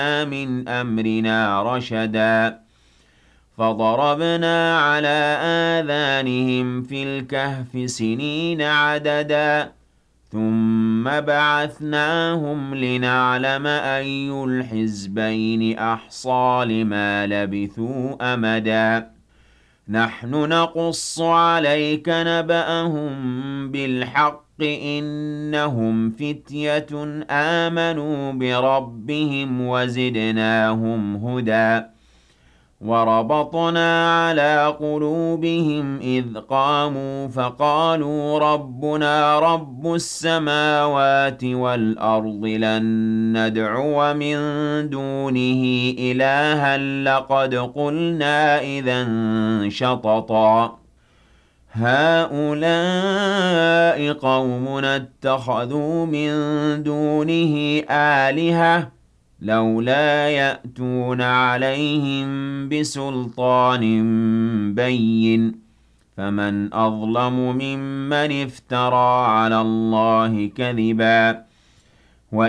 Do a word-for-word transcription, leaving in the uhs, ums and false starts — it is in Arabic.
من أمرنا رشدا فضربنا على آذانهم في الكهف سنين عددا ثم بعثناهم لنعلم أي الحزبين أحصى لما لبثوا أمدا نحن نقص عليك نبأهم بالحق إنهم فتية آمنوا بربهم وزدناهم هدى وربطنا على قلوبهم إذ قاموا فقالوا ربنا رب السماوات والأرض لن ندعو من دونه إلها لقد قلنا إذا شططا هؤلاء قومنا اتخذوا من دونه آلهة لولا يأتون عليهم بسلطان بين فمن أظلم ممن افترى على الله كذبا